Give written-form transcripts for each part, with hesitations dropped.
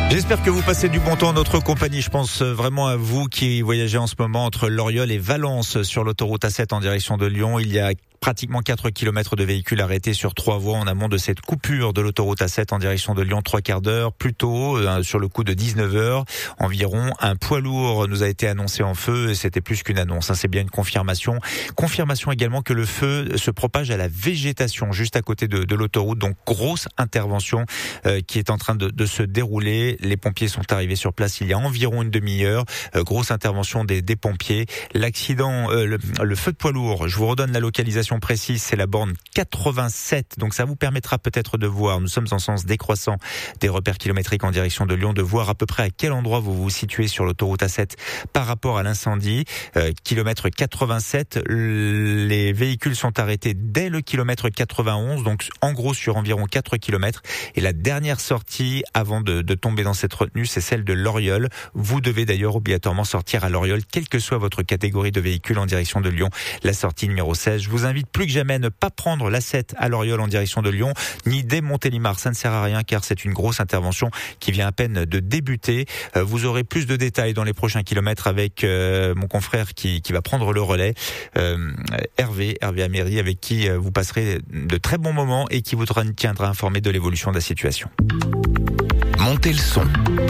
J'espère que vous passez du bon temps en notre compagnie. Je pense vraiment à vous qui voyagez en ce moment entre Loriol et Valence sur l'autoroute A7 en direction de Lyon. Il y a pratiquement 4 km de véhicules arrêtés sur 3 voies en amont de cette coupure de l'autoroute A7 en direction de Lyon, 3/4 d'heure. Plus tôt, sur le coup de 19h environ, un poids lourd nous a été annoncé en feu et c'était plus qu'une annonce. C'est bien une confirmation. Confirmation également que le feu se propage à la végétation juste à côté de l'autoroute. Donc grosse intervention qui est en train de se dérouler. Les pompiers sont arrivés sur place il y a environ une demi-heure. Grosse intervention des pompiers. L'accident, le feu de poids lourd, je vous redonne la localisation précise, c'est la borne 87. Donc ça vous permettra peut-être de voir, nous sommes en sens décroissant des repères kilométriques en direction de Lyon, de voir à peu près à quel endroit vous vous situez sur l'autoroute A7 par rapport à l'incendie. Kilomètre 87, les véhicules sont arrêtés dès le kilomètre 91, donc en gros sur environ 4 kilomètres. Et la dernière sortie avant de tomber dans cette retenue, c'est celle de Loriol. Vous devez d'ailleurs obligatoirement sortir à Loriol, quelle que soit votre catégorie de véhicule en direction de Lyon. La sortie numéro 16. Je vous invite plus que jamais à ne pas prendre l'A7 à Loriol en direction de Lyon, ni dès Montélimar. Ça ne sert à rien car c'est une grosse intervention qui vient à peine de débuter. Vous aurez plus de détails dans les prochains kilomètres avec mon confrère qui va prendre le relais, Hervé Améry, avec qui vous passerez de très bons moments et qui vous tiendra informé de l'évolution de la situation. Montez le son.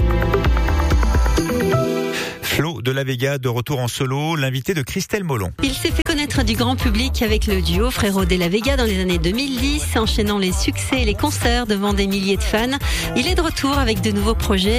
Flo de la Vega, de retour en solo, l'invité de Christelle Molon. Il s'est fait connaître du grand public avec le duo Frérot de la Vega dans les années 2010, enchaînant les succès et les concerts devant des milliers de fans. Il est de retour avec de nouveaux projets.